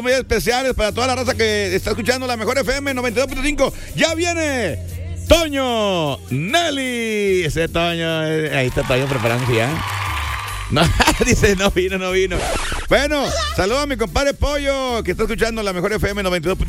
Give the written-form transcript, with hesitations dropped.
muy especiales para toda la raza que está escuchando la mejor FM 92.5. Ya viene Toño Nelly. Ese Toño, ahí está Toño preparándose ya. No, dice, no vino. Bueno, saludos a mi compadre Pollo, que está escuchando la mejor FM 92.5.